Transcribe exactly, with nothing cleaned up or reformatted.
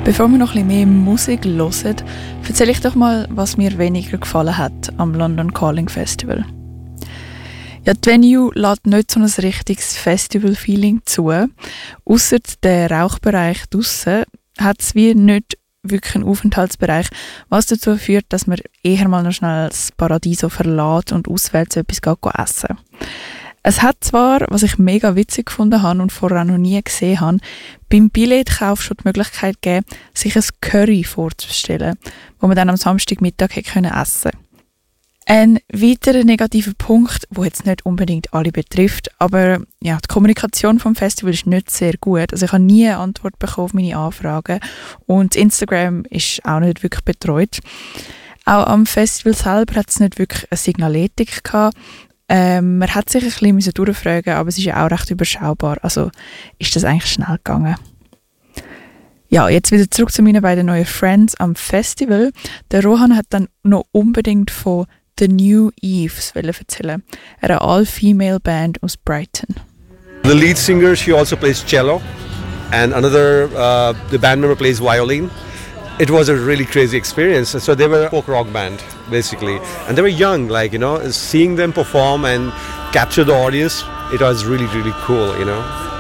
Bevor wir noch ein bisschen mehr Musik hören, erzähle ich doch mal, was mir weniger gefallen hat am London Calling Festival. Ja, die Venue lässt nicht so ein richtiges Festival-Feeling zu. Ausser der Rauchbereich draussen hat es wie nicht wirklich einen Aufenthaltsbereich, was dazu führt, dass man eher mal noch schnell das Paradiso verlässt und auswärts etwas geht essen. Es hat zwar, was ich mega witzig gefunden habe und vorher noch nie gesehen habe, beim Billetkauf schon die Möglichkeit gegeben, sich ein Curry vorzustellen, wo man dann am Samstagmittag hätte essen können. Ein weiterer negativer Punkt, der jetzt nicht unbedingt alle betrifft, aber ja, die Kommunikation vom Festival ist nicht sehr gut. Also ich habe nie eine Antwort bekommen auf meine Anfragen und Instagram ist auch nicht wirklich betreut. Auch am Festival selber hat es nicht wirklich eine Signaletik gehabt. Ähm, man hat sich ein bisschen durchfragen, aber es ist ja auch recht überschaubar. Also ist das eigentlich schnell gegangen. Ja, jetzt wieder zurück zu meinen beiden neuen Friends am Festival. Der Rohan hat dann noch unbedingt von The New Eves erzählen, einer all-female Band aus Brighton. The lead singer, she also plays cello, and another, uh, the band member plays violin. It was a really crazy experience. So they were a folk rock band, basically, and they were young. Like, you know, seeing them perform and capture the audience, it was really, really cool, you know.